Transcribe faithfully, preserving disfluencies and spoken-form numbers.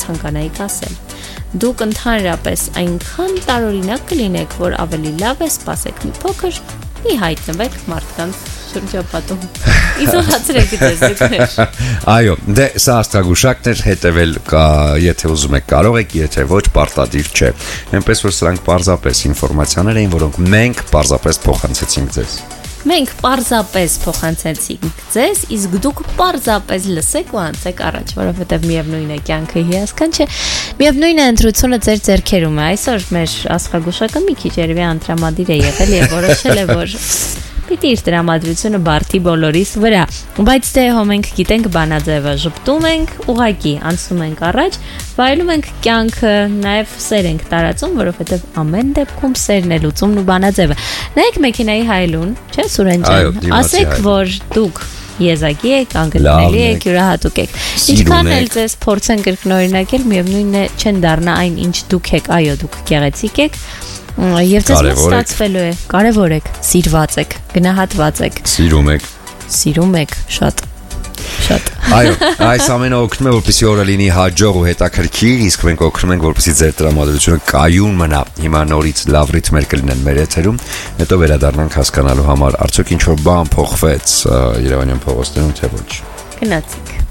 ցանկանայիք ասել։ Դուք ընդհանրապես այնքան տարօրինակ կլինեք, որ ավելի լավ է սպասեք մի փոքր, մի հայտնվեք մարդկանց շրջապատում։ Իզոլացրեք դες։ Այո, դե սա աստղագուշակն էր, հետևել կա, եթե ուզում եք կարող եք, եթե ոչ պարտադիր չէ։ Այնպես որ սրանք պարզապես ինֆորմացիաներ էին, որոնք մենք պարզապես փոխանցեցինք ձեզ։ Մենք պարզապես փոխանցեցինք ձեզ, իսկ դուք պարզապես լսեք ու անցեք առաջ, որովհետև միևնույն է կյանքը հիասքանչ է, միևնույն է ընտրությունը ձեր ձեռքերում է։ Այսօր մեր աստղագուշակը մի քիչ երևի անտրամադիր է եղել եւ որոշել է, որ պիտի իր տրամադրությունը բարդի բոլորիս վրա, բայց դե հո մենք գիտենք բանաձևը, ժպտում ենք, ուղակի անցնում ենք առաջ, վայելում ենք կյանքը, նաև սեր ենք տարածում, որովհետև ամեն դեպքում սերն է լուծումն ու բանաձևը։ Նայեք մեքենայի հայելուն, չէ՞ Սուրեն ջան, ասեք, որ դուք եզակի եք, անգլիների եք, յուրահատուկ եք։ Ինչքան էլ ձեզ փորձեն կրկնօրինակել, միևնույնն է չեն դառնա այն, ինչ դուք եք, այո, դուք գեղեցիկ եք։ Եվ ձեզ մոտ ստացվելու է, կարևոր եք, սիրված եք, գնահատված եք, սիրում եք, սիրում եք, շատ, շատ։ Այո, այս ամենը օգնում է, որպեսզի օրը լինի հաջող ու հետաքրքիր, իսկ մենք օգնում ենք, որպեսզի ձեր տրամադրությունը կայուն մնա։ Հիմա նորից լավ ռիթմեր կլինեն մեր եթերում, հետո վերադառնանք հասկանալու համար, արդյոք ինչ որ բան փոխվեց Երևանյան փողոցներում, թե ոչ։ Գնացինք։